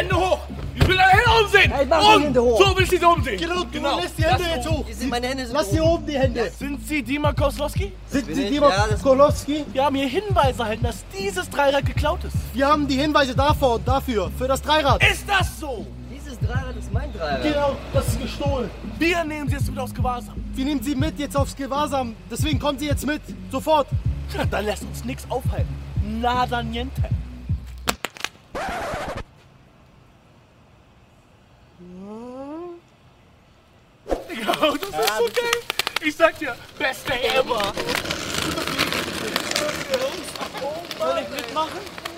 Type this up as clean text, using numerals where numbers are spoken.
Hände hoch! Ich will deine Hände umsehen! Hey, mach die Hände hoch! So will ich sie umsehen! Genau. Lässt die Hände jetzt hoch! Meine Hände sind Lass die oben die Hände! Sind Sie Dima Koslowski? Sind bin Sie ich. Dima Ja, das- Kolowski? Wir haben hier Hinweise erhalten, dass dieses Dreirad geklaut ist. Wir haben die Hinweise davor und dafür, für das Dreirad. Ist das so? Dieses Dreirad ist mein Dreirad. Genau, das ist gestohlen. Wir nehmen Sie jetzt mit aufs Gewahrsam. Wir nehmen Sie mit jetzt aufs Gewahrsam. Deswegen kommen Sie jetzt mit. Sofort. Ja, dann lässt uns nichts aufhalten. Nada niente. Ja, das ist so geil. Ich sag dir, beste ever. Soll ich mitmachen?